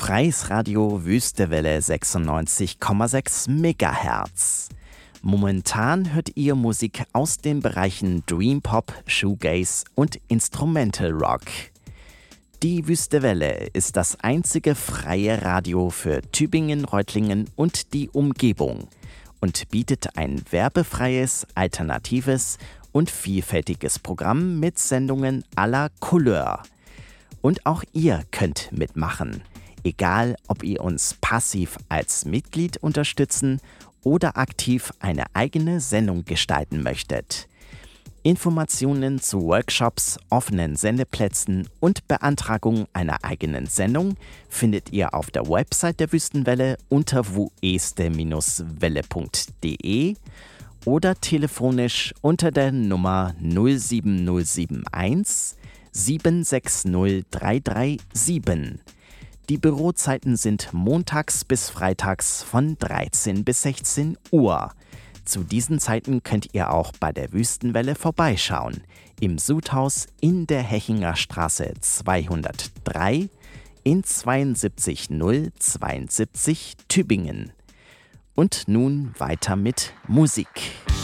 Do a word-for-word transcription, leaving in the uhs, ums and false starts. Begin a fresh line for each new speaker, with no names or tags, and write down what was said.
Freies Radio Wüstewelle sechsundneunzig Komma sechs Megahertz. Momentan hört ihr Musik aus den Bereichen Dream Pop, Shoegaze und Instrumental Rock. Die Wüstewelle ist das einzige freie Radio für Tübingen, Reutlingen und die Umgebung und bietet ein werbefreies, alternatives und vielfältiges Programm mit Sendungen aller Couleur. Und auch ihr könnt mitmachen, egal ob ihr uns passiv als Mitglied unterstützen oder aktiv eine eigene Sendung gestalten möchtet. Informationen zu Workshops, offenen Sendeplätzen und Beantragung einer eigenen Sendung findet ihr auf der Website der Wüstenwelle unter wueste welle punkt de oder telefonisch unter der Nummer null sieben null sieben eins sieben sechs null drei drei sieben. Die Bürozeiten sind montags bis freitags von dreizehn bis sechzehn Uhr. Zu diesen Zeiten könnt ihr auch bei der Wüstenwelle vorbeischauen, im Sudhaus in der Hechinger Straße zweihundertdrei in zweiundsiebzig null zweiundsiebzig Tübingen. Und nun weiter mit Musik.